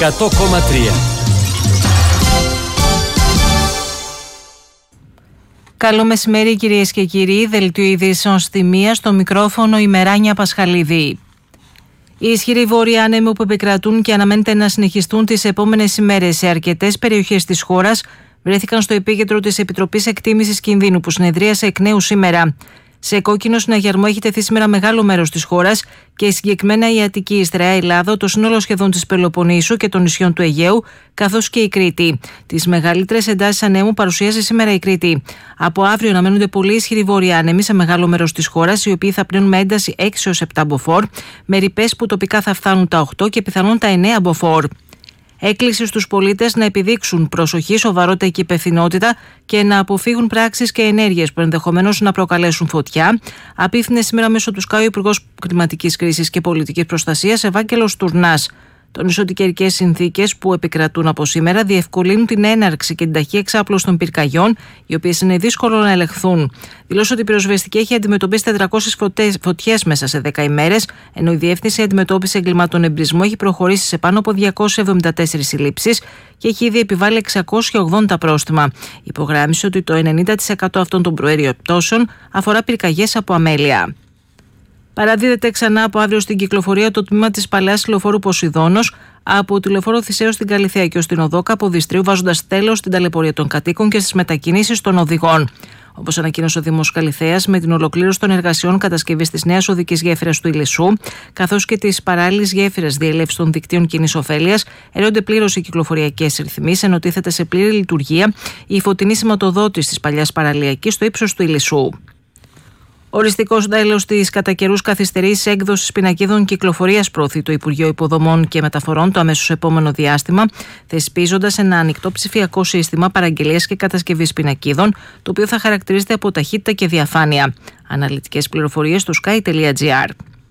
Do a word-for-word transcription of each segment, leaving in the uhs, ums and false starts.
εκατό κόμμα τρία. Καλό μεσημέρι κυρίες και κύριοι, δελτίο ειδήσεων στη μία, στο μικρόφωνο η Μεράνια Πασχαλίδη. Οι ισχυροί βόρειοι άνεμοι που επικρατούν και αναμένεται να συνεχιστούν τις επόμενες ημέρες σε αρκετές περιοχές της χώρας βρέθηκαν στο επίκεντρο της Επιτροπής Εκτίμησης Κινδύνου που συνεδρίασε εκ νέου σήμερα. Σε κόκκινο συναγερμό έχει τεθεί σήμερα μεγάλο μέρος της χώρας και συγκεκριμένα η Αττική, η Στερεά Ελλάδα, το σύνολο σχεδόν της Πελοποννήσου και των νησιών του Αιγαίου, καθώς και η Κρήτη. Τις μεγαλύτερες εντάσεις ανέμου παρουσιάζει σήμερα η Κρήτη. Από αύριο αναμένονται πολύ ισχυροί βόρειοι άνεμοι σε μεγάλο μέρος της χώρας, οι οποίοι θα πνέουν με ένταση έξι έως επτά μποφόρ, με ρηπές που τοπικά θα φτάνουν τα οκτώ και πιθανόν τα εννέα μποφόρ. Έκκληση στους πολίτες να επιδείξουν προσοχή, σοβαρότητα και υπευθυνότητα και να αποφύγουν πράξεις και ενέργειες που ενδεχομένως να προκαλέσουν φωτιά, απίφθινε σήμερα μέσω του ΣΚΑΙ ο Υπουργός Κλιματικής Κρίσης και Πολιτικής Προστασίας Ευάγγελος Τουρνάς. Τονίζει ότι οι καιρικές συνθήκες που επικρατούν από σήμερα διευκολύνουν την έναρξη και την ταχύ εξάπλωση των πυρκαγιών, οι οποίες είναι δύσκολο να ελεγχθούν. Δηλώσε ότι η πυροσβεστική έχει αντιμετωπίσει τετρακόσιες φωτιές μέσα σε δέκα ημέρες, ενώ η Διεύθυνση Αντιμετώπισης Εγκλημάτων Εμπρισμού έχει προχωρήσει σε πάνω από διακόσιες εβδομήντα τέσσερις συλλήψεις και έχει ήδη επιβάλει εξακόσια ογδόντα πρόστιμα. Υπογράμμισε ότι το ενενήντα τοις εκατό αυτών των προαίριων πτώσεων αφορά πυρκαγιές από αμέλεια. Παραδίδεται ξανά από αύριο στην κυκλοφορία το τμήμα της παλαιάς λεωφόρου Ποσειδώνος από τη λεωφόρο Θησέως στην Καλιθέα και ως την οδό Καποδιστρίου, βάζοντας τέλος στην ταλαιπωρία των κατοίκων και στις μετακινήσεις των οδηγών. Όπως ανακοίνωσε ο Δήμος Καλιθέας, με την ολοκλήρωση των εργασιών κατασκευής της νέας οδικής γέφυρας του Ηλισσού, καθώς και της παράλληλης γέφυρας διέλευσης των δικτύων κοινής ωφέλειας, έρονται πλήρως οι κυκλοφοριακές ρυθμίσεις, ενώ τίθεται σε πλήρη λειτουργία η φωτεινή σηματοδότηση της παλιάς παραλιακής στο ύψος του Ηλισσού. Οριστικός τέλος της κατά καιρούς καθυστερής έκδοσης πινακίδων κυκλοφορίας προωθεί το Υπουργείο Υποδομών και Μεταφορών το αμέσως επόμενο διάστημα, θεσπίζοντας ένα ανοιχτό ψηφιακό σύστημα παραγγελίας και κατασκευής πινακίδων, το οποίο θα χαρακτηρίζεται από ταχύτητα και διαφάνεια. Αναλυτικές πληροφορίες στο sky τελεία gr.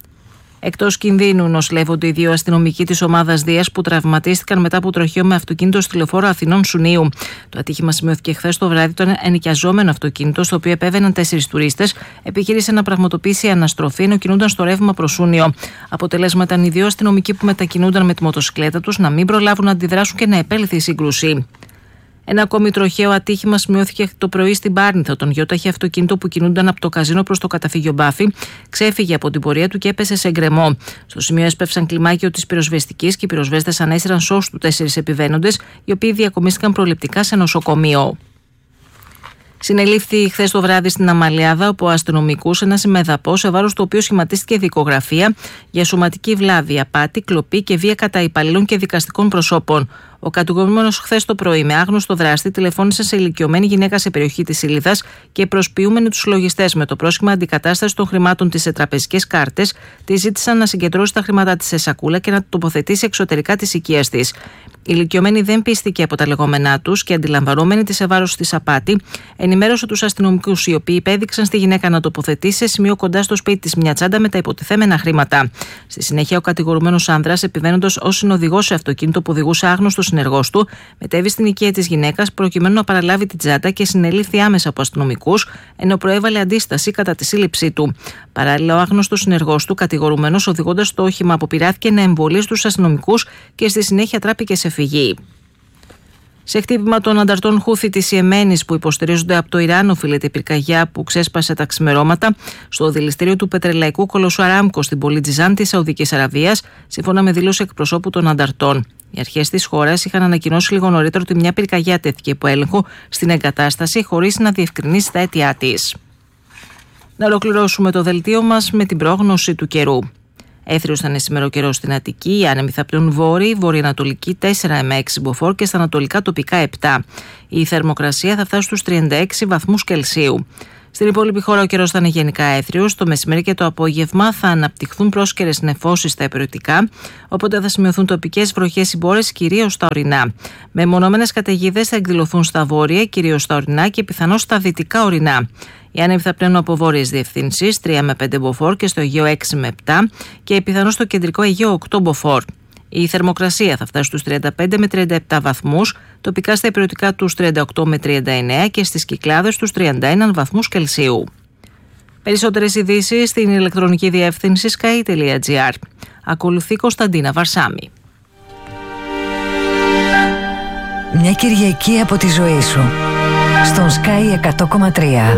Εκτός κινδύνου νοσηλεύονται οι δύο αστυνομικοί της ομάδας Δίας που τραυματίστηκαν μετά από τροχαίο με αυτοκίνητο στη λεωφόρο Αθηνών Σουνίου. Το ατύχημα σημειώθηκε χθες το βράδυ. Το ενοικιαζόμενο αυτοκίνητο, στο οποίο επέβαιναν τέσσερις τουρίστες, επιχείρησε να πραγματοποιήσει αναστροφή ενώ κινούνταν στο ρεύμα προς Σούνιο. Αποτελέσμα ήταν οι δύο αστυνομικοί που μετακινούνταν με τη μοτοσυκλέτα τους να μην προλάβουν να αντιδράσουν και να επέλθει η σύγκρουση. Ένα ακόμη τροχαίο ατύχημα σημειώθηκε το πρωί στην Πάρνηθα. Τον γιόταχη αυτοκίνητο που κινούνταν από το καζίνο προς το καταφύγιο Μπάφη ξέφυγε από την πορεία του και έπεσε σε γκρεμό. Στο σημείο έσπευσαν κλιμάκιο της πυροσβεστικής και οι πυροσβέστες ανέσυραν σως του τέσσερις επιβαίνοντες, οι οποίοι διακομίστηκαν προληπτικά σε νοσοκομείο. Συνελήφθη χθες το βράδυ στην Αμαλιάδα από αστυνομικούς ένας ημεδαπός, σε βάρος του οποίου σχηματίστηκε δικογραφία για σωματική βλάβη, απάτη, κλοπή και βία κατά υπαλλήλων και δικαστικών προσώπων. Ο κατηγορούμενος χθες το πρωί, με άγνωστο δράστη, τηλεφώνησε σε ηλικιωμένη γυναίκα σε περιοχή της Ήλιδας και προσποιούμενοι τους λογιστές με το πρόσχημα αντικατάσταση των χρημάτων της σε τραπεζικές κάρτες, τη ζήτησαν να συγκεντρώσει τα χρήματά της σε σακούλα και να τοποθετήσει εξωτερικά της οικίας της. Η ηλικιωμένη δεν πίστηκε από τα λεγόμενά τους και, αντιλαμβανόμενη τη σε βάρος της απάτη, ενημέρωσε τους αστυνομικούς, οι οποίοι υπέδειξαν στη γυναίκα να τοποθετήσει σε σημείο κοντά στο σπίτι της μια τσάντα με τα υποτιθέμενα χρήματα. Στη συνέχεια, ο κατηγορουμένος άνδρας, επιβαίνοντας ως συνοδηγός σε αυτοκίνητο που οδηγούσε άγνωστο συνεργός του, μετέβη στην οικία της γυναίκας προκειμένου να παραλάβει την τσάντα και συνελήφθη άμεσα από αστυνομικούς, ενώ προέβαλε αντίσταση κατά τη σύλληψή του. Παράλληλα, ο άγνωστος συνεργός του, κατηγορουμένος οδηγώντας το όχημα, αποπειράθηκε να εμβολήσει τους αστυνομικούς και στη συνέχεια τράπηκε σε φυγή. Σε χτύπημα των ανταρτών Χούθη της Ιεμένης που υποστηρίζονται από το Ιράν, οφείλεται η πυρκαγιά που ξέσπασε τα ξημερώματα στο δηληστήριο του πετρελαϊκού κολοσσού Αράμκο στην πόλη Τζιζάν της Σαουδικής Αραβίας, σύμφωνα με δήλωση εκπροσώπου των ανταρτών. Οι αρχές της χώρας είχαν ανακοινώσει λίγο νωρίτερα ότι μια πυρκαγιά τέθηκε υπό έλεγχο στην εγκατάσταση, χωρίς να διευκρινίσει τα αίτια της. Να ολοκληρώσουμε το δελτίο μας με την πρόγνωση του καιρού. Έθριος θα είναι σήμερα ο καιρός στην Αττική, οι άνεμοι θα πλέουν βόρειοι, βορειοανατολική τέσσερα με έξι μποφόρ και στα ανατολικά τοπικά επτά. Η θερμοκρασία θα φτάσει στους τριάντα έξι βαθμούς Κελσίου. Στην υπόλοιπη χώρα ο καιρός θα είναι γενικά έθριος. Το μεσημέρι και το απόγευμα θα αναπτυχθούν πρόσκαιρες νεφώσεις στα υπηρετικά, οπότε θα σημειωθούν τοπικές βροχές συμπόρες, κυρίως στα ορεινά. Μεμονωμένες καταιγίδες θα εκδηλωθούν στα βόρεια, κυρίως στα ορεινά και πιθανώς στα δυτικά ορεινά. Οι άνεμοι θα πλένουν από βόρειες διευθύνσεις τρία με πέντε μποφόρ και στο Αιγαίο έξι με επτά και πιθανώς στο κεντρικό Αιγαίο οκτώ μποφόρ. Η θερμοκρασία θα φτάσει στους τριάντα πέντε με τριάντα επτά βαθμούς, τοπικά στα υπηρετικά τους τριάντα οκτώ με τριάντα εννέα και στις Κυκλάδες τους τριάντα ένα βαθμούς Κελσίου. Περισσότερες ειδήσεις στην ηλεκτρονική διεύθυνση sky τελεία gr. Ακολουθεί Κωνσταντίνα Βαρσάμι. Μια Κυριακή από τη ζωή σου. Στον Sky εκατό κόμμα τρία.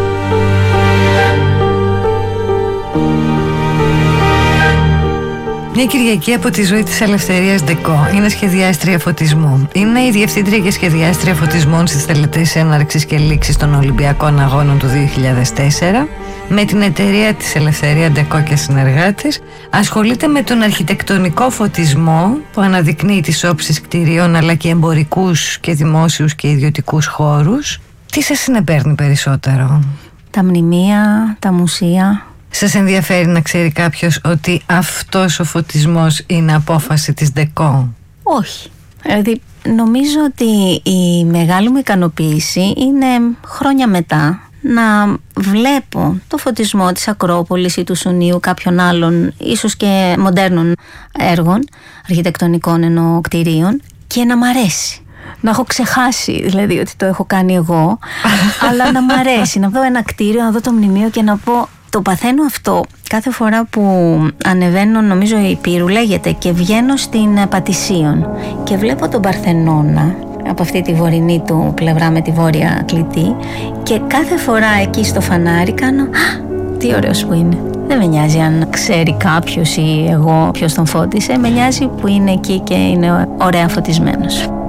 Μια Κυριακή από τη ζωή της Ελευθερίας Ντεκό. Είναι σχεδιάστρια φωτισμού. Είναι η διευθύντρια και σχεδιάστρια φωτισμών στις τελετές έναρξης και λήξης των Ολυμπιακών Αγώνων του δύο χιλιάδες τέσσερα. Με την εταιρεία της Ελευθερία Ντεκό και συνεργάτες ασχολείται με τον αρχιτεκτονικό φωτισμό που αναδεικνύει τις όψεις κτηρίων αλλά και εμπορικούς και δημόσιους και ιδιωτικούς χώρους. Τι σας συνεπέρνει περισσότερο? Τα μνημεία, τα μουσεία. Σας ενδιαφέρει να ξέρει κάποιος ότι αυτός ο φωτισμός είναι απόφαση της Ντεκό? Όχι. Δηλαδή νομίζω ότι η μεγάλη μου ικανοποίηση είναι χρόνια μετά να βλέπω το φωτισμό της Ακρόπολης ή του Σουνίου, κάποιων άλλων ίσως και μοντέρνων έργων, αρχιτεκτονικών εννοώ κτηρίων, και να μ' αρέσει. Να έχω ξεχάσει δηλαδή ότι το έχω κάνει εγώ, αλλά να μ' αρέσει να δω ένα κτίριο, να δω το μνημείο και να πω. Το παθαίνω αυτό κάθε φορά που ανεβαίνω, νομίζω η Πύρου λέγεται, και βγαίνω στην Πατησίων και βλέπω τον Παρθενώνα από αυτή τη βορεινή του πλευρά με τη βόρεια κλητή, και κάθε φορά εκεί στο φανάρι κάνω «Α, τι ωραίος που είναι». Δεν με νοιάζει αν ξέρει κάποιος ή εγώ ποιος τον φώτισε, με νοιάζει που είναι εκεί και είναι ωραία φωτισμένος.